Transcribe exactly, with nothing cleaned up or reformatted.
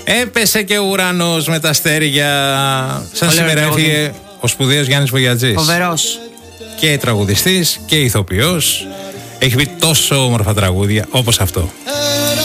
Έπεσε και ο ουρανός με τα αστέρια. Σαν σήμερα έφυγε ο σπουδαίος Γιάννης Βογιατζής. Φοβερός. Και τραγουδιστής και ηθοποιός. Έχει πει τόσο όμορφα τραγούδια όπως αυτό.